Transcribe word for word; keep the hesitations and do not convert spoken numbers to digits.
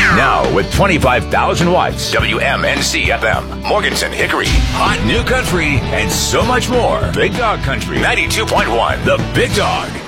Now with twenty-five thousand watts, W M N C F M, Morganton, Hickory, hot new country, and so much more. Big Dog Country, ninety-two point one, The Big Dog.